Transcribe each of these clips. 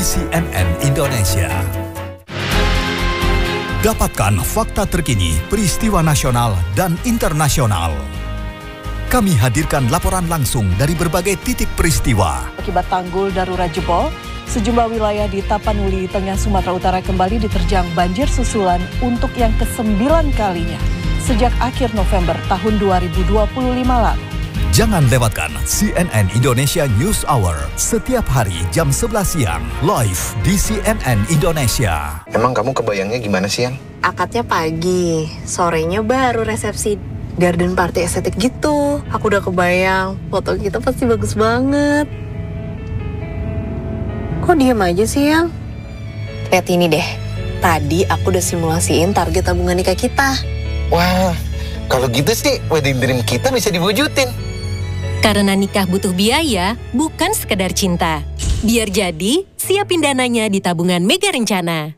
CNN Indonesia. Dapatkan fakta terkini peristiwa nasional dan internasional. Kami hadirkan laporan langsung dari berbagai titik peristiwa. Akibat tanggul darurat jebol, sejumlah wilayah di Tapanuli, Tengah Sumatera Utara kembali diterjang banjir susulan untuk yang ke-9 kalinya sejak akhir November tahun 2025 lalu. Jangan lewatkan CNN Indonesia News Hour setiap hari jam 11 siang live di CNN Indonesia. Emang kamu kebayangnya gimana sih, Yang? Akadnya pagi, sorenya baru resepsi garden party estetik gitu. Aku udah kebayang, foto kita pasti bagus banget. Kok diem aja sih, Yang? Lihat ini deh, tadi aku udah simulasiin target tabungan nikah kita. Wah, kalau gitu sih wedding dream kita bisa diwujudin. Karena nikah butuh biaya, bukan sekedar cinta. Biar jadi, siapin dananya di tabungan Mega Rencana.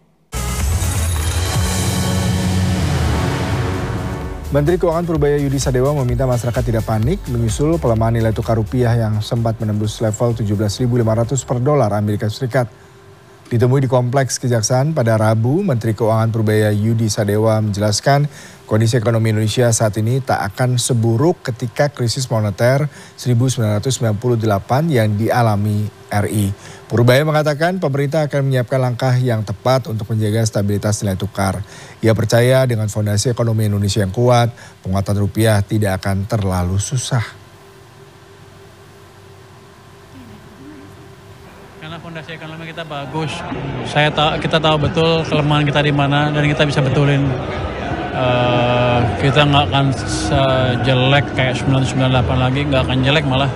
Menteri Keuangan Purbaya Yudi Sadewa meminta masyarakat tidak panik menyusul pelemahan nilai tukar rupiah yang sempat menembus level 17.500 per dolar Amerika Serikat. Ditemui di Kompleks Kejaksaan pada Rabu, Menteri Keuangan Purbaya Yudi Sadewa menjelaskan kondisi ekonomi Indonesia saat ini tak akan seburuk ketika krisis moneter 1998 yang dialami RI. Purbaya mengatakan pemerintah akan menyiapkan langkah yang tepat untuk menjaga stabilitas nilai tukar. Ia percaya dengan fondasi ekonomi Indonesia yang kuat, penguatan rupiah tidak akan terlalu susah. Karena fondasi ekonomi kita bagus, kita tahu betul kelemahan kita di mana dan kita bisa betulin. Kita nggak akan sejelek kayak 1998 lagi, nggak akan jelek malah.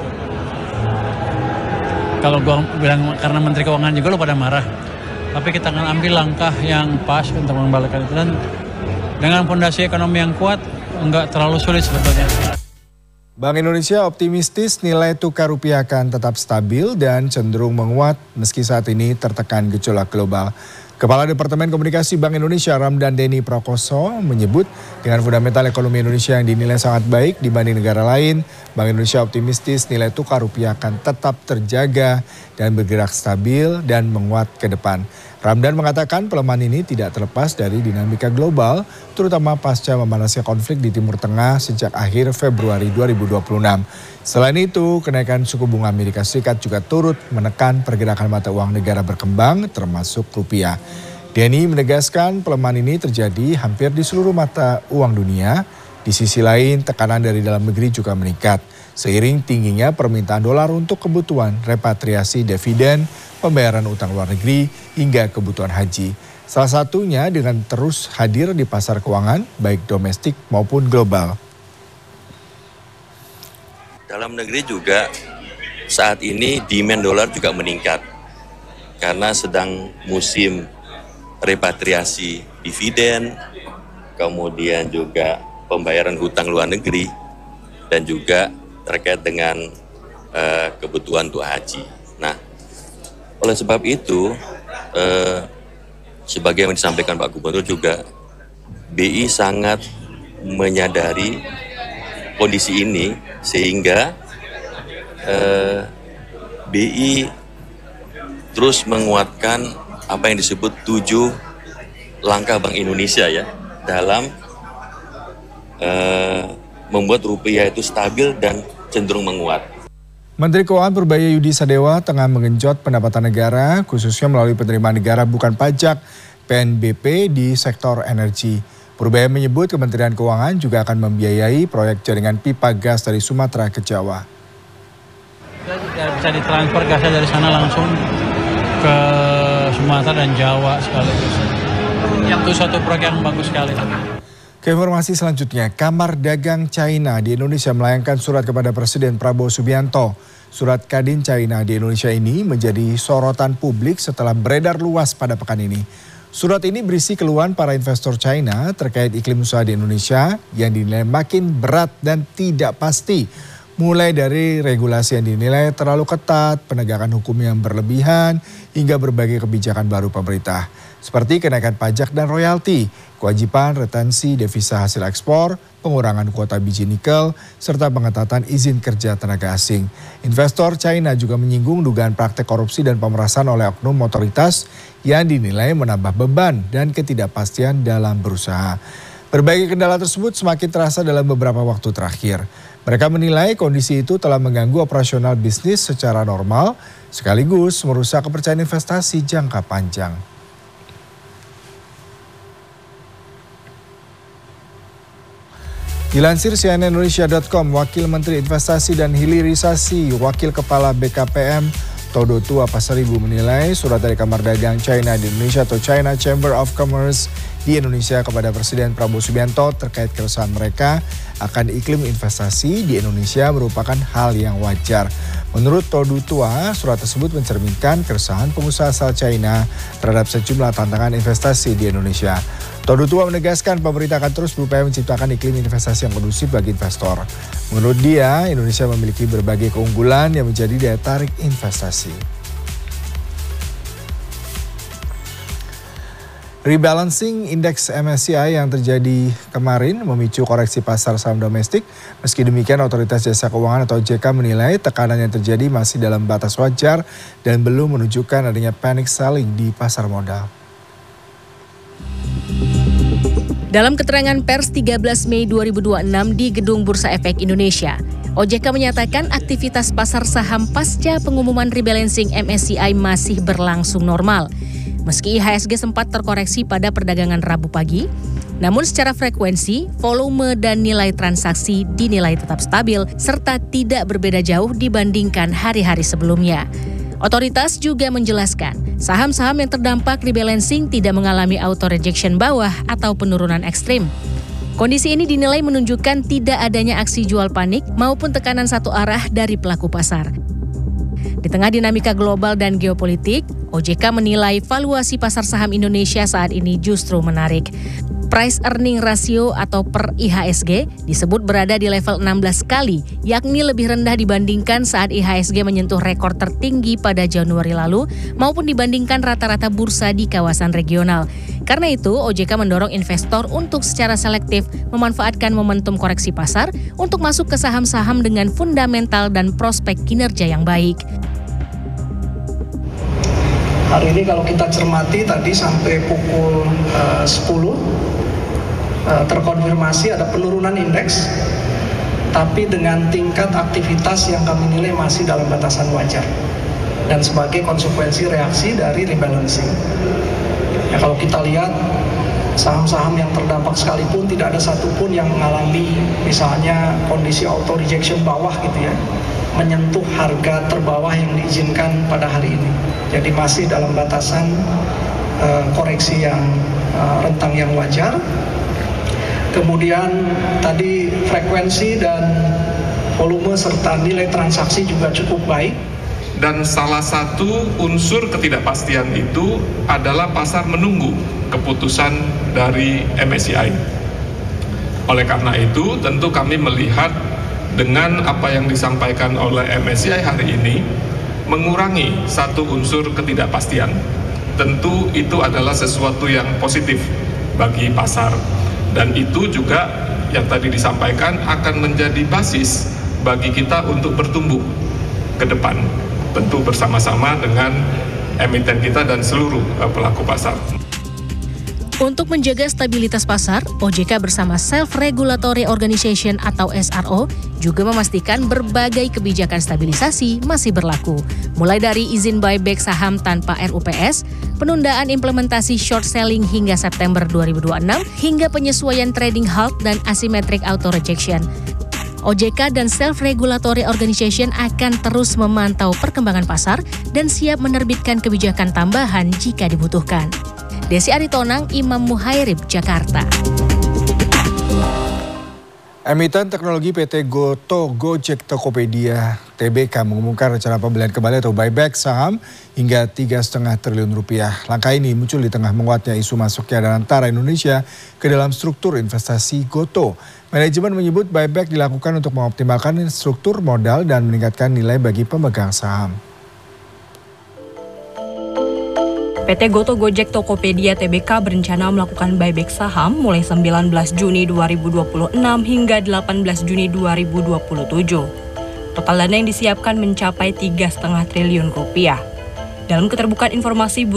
Kalau gue bilang karena Menteri Keuangan juga lo pada marah, tapi kita akan ambil langkah yang pas untuk membalikkan itu, dan dengan fondasi ekonomi yang kuat nggak terlalu sulit sebetulnya. Bank Indonesia optimistis nilai tukar rupiah akan tetap stabil dan cenderung menguat meski saat ini tertekan gejolak global. Kepala Departemen Komunikasi Bank Indonesia Ramdan Denny Prakoso menyebut dengan fundamental ekonomi Indonesia yang dinilai sangat baik dibanding negara lain, Bank Indonesia optimistis nilai tukar rupiah akan tetap terjaga dan bergerak stabil dan menguat ke depan. Ramdan mengatakan pelemahan ini tidak terlepas dari dinamika global, terutama pasca memanasnya konflik di Timur Tengah sejak akhir Februari 2026. Selain itu, kenaikan suku bunga Amerika Serikat juga turut menekan pergerakan mata uang negara berkembang, termasuk rupiah. Denny menegaskan pelemahan ini terjadi hampir di seluruh mata uang dunia. Di sisi lain, tekanan dari dalam negeri juga meningkat, seiring tingginya permintaan dolar untuk kebutuhan repatriasi dividen, pembayaran utang luar negeri, hingga kebutuhan haji. Salah satunya dengan terus hadir di pasar keuangan, baik domestik maupun global. Dalam negeri juga saat ini demand dolar juga meningkat karena sedang musim repatriasi dividen, kemudian juga pembayaran hutang luar negeri, dan juga terkait dengan kebutuhan untuk haji. Nah, oleh sebab itu, sebagai yang disampaikan Pak Gubernur juga, BI sangat menyadari kondisi ini sehingga BI terus menguatkan apa yang disebut 7 langkah Bank Indonesia ya dalam membuat rupiah itu stabil dan cenderung menguat. Menteri Keuangan Purbaya Yudi Sadewa tengah menggenjot pendapatan negara, khususnya melalui penerimaan negara bukan pajak PNBP di sektor energi. Purbaya menyebut Kementerian Keuangan juga akan membiayai proyek jaringan pipa gas dari Sumatera ke Jawa. Bisa ditransfer gasnya dari sana langsung ke Sumatera dan Jawa sekaligus. Itu suatu proyek yang bagus sekali. Ke informasi selanjutnya, Kamar Dagang China di Indonesia melayangkan surat kepada Presiden Prabowo Subianto. Surat Kadin China di Indonesia ini menjadi sorotan publik setelah beredar luas pada pekan ini. Surat ini berisi keluhan para investor China terkait iklim usaha di Indonesia yang dinilai makin berat dan tidak pasti. mulai dari regulasi yang dinilai terlalu ketat, penegakan hukum yang berlebihan, hingga berbagai kebijakan baru pemerintah. Seperti kenaikan pajak dan royalti, kewajiban retensi devisa hasil ekspor, pengurangan kuota biji nikel, serta pengetatan izin kerja tenaga asing. Investor China juga menyinggung dugaan praktek korupsi dan pemerasan oleh oknum otoritas yang dinilai menambah beban dan ketidakpastian dalam berusaha. Berbagai kendala tersebut semakin terasa dalam beberapa waktu terakhir. Mereka menilai kondisi itu telah mengganggu operasional bisnis secara normal, sekaligus merusak kepercayaan investasi jangka panjang. Dilansir cnnindonesia.com, Wakil Menteri Investasi dan Hilirisasi, Wakil Kepala BKPM, Todo Tua Pasaribu menilai surat dari Kamar Dagang China di Indonesia atau China Chamber of Commerce di Indonesia kepada Presiden Prabowo Subianto terkait keresahan mereka akan iklim investasi di Indonesia merupakan hal yang wajar. Menurut Todo Tua, surat tersebut mencerminkan keresahan pengusaha asal China terhadap sejumlah tantangan investasi di Indonesia. Todo Tua menegaskan pemerintah akan terus berupaya menciptakan iklim investasi yang kondusif bagi investor. Menurut dia, Indonesia memiliki berbagai keunggulan yang menjadi daya tarik investasi. Rebalancing indeks MSCI yang terjadi kemarin memicu koreksi pasar saham domestik. Meski demikian, Otoritas Jasa Keuangan atau OJK menilai tekanan yang terjadi masih dalam batas wajar dan belum menunjukkan adanya panic selling di pasar modal. Dalam keterangan pers 13 Mei 2026 di Gedung Bursa Efek Indonesia, OJK menyatakan aktivitas pasar saham pasca pengumuman rebalancing MSCI masih berlangsung normal. Meski IHSG sempat terkoreksi pada perdagangan Rabu pagi, namun secara frekuensi, volume dan nilai transaksi dinilai tetap stabil serta tidak berbeda jauh dibandingkan hari-hari sebelumnya. Otoritas juga menjelaskan, saham-saham yang terdampak rebalancing tidak mengalami auto-rejection bawah atau penurunan ekstrim. Kondisi ini dinilai menunjukkan tidak adanya aksi jual panik maupun tekanan satu arah dari pelaku pasar. Di tengah dinamika global dan geopolitik, OJK menilai valuasi pasar saham Indonesia saat ini justru menarik. Price earning ratio atau per IHSG disebut berada di level 16 kali, yakni lebih rendah dibandingkan saat IHSG menyentuh rekor tertinggi pada Januari lalu maupun dibandingkan rata-rata bursa di kawasan regional. Karena itu, OJK mendorong investor untuk secara selektif memanfaatkan momentum koreksi pasar untuk masuk ke saham-saham dengan fundamental dan prospek kinerja yang baik. Hari ini kalau kita cermati tadi sampai pukul 10 terkonfirmasi ada penurunan indeks, tapi dengan tingkat aktivitas yang kami nilai masih dalam batasan wajar dan sebagai konsekuensi reaksi dari rebalancing. Ya, kalau kita lihat saham-saham yang terdampak sekalipun tidak ada satupun yang mengalami misalnya kondisi auto rejection bawah gitu ya, menyentuh harga terbawah yang diizinkan pada hari ini. Jadi masih dalam batasan koreksi yang rentang yang wajar. Kemudian tadi frekuensi dan volume serta nilai transaksi juga cukup baik. Dan salah satu unsur ketidakpastian itu adalah pasar menunggu keputusan dari MSCI. Oleh karena itu, tentu kami melihat dengan apa yang disampaikan oleh MSCI hari ini, mengurangi satu unsur ketidakpastian. Tentu itu adalah sesuatu yang positif bagi pasar. Dan itu juga yang tadi disampaikan akan menjadi basis bagi kita untuk bertumbuh ke depan. Tentu bersama-sama dengan emiten kita dan seluruh pelaku pasar. Untuk menjaga stabilitas pasar, OJK bersama Self-Regulatory Organization atau SRO juga memastikan berbagai kebijakan stabilisasi masih berlaku. Mulai dari izin buyback saham tanpa RUPS, penundaan implementasi short selling hingga September 2026, hingga penyesuaian trading halt dan asymmetric auto rejection. OJK dan Self-Regulatory Organization akan terus memantau perkembangan pasar dan siap menerbitkan kebijakan tambahan jika dibutuhkan. Desi Aritonang, Imam Muhairib, Jakarta. Emiten teknologi PT Goto Gojek Tokopedia Tbk mengumumkan rencana pembelian kembali atau buyback saham hingga 3,5 triliun rupiah. Langkah ini muncul di tengah menguatnya isu masuknya Danantara Indonesia ke dalam struktur investasi Goto. Manajemen menyebut buyback dilakukan untuk mengoptimalkan struktur modal dan meningkatkan nilai bagi pemegang saham. PT Goto Gojek Tokopedia Tbk berencana melakukan buyback saham mulai 19 Juni 2026 hingga 18 Juni 2027. Total dana yang disiapkan mencapai 3,5 triliun rupiah. Dalam keterbukaan informasi